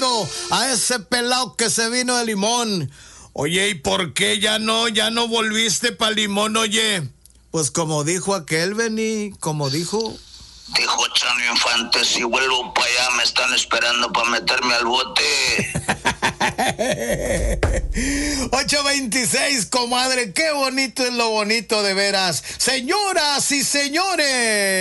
dedo a ese pelado que se vino de Limón. Oye, ¿y por qué ya no volviste pa' Limón, oye? Pues como dijo aquel, Benny, como dijo... Dijo Chano Infante, si vuelvo para allá me están esperando para meterme al bote. 8:26, comadre, qué bonito es lo bonito de veras. Señoras y señores.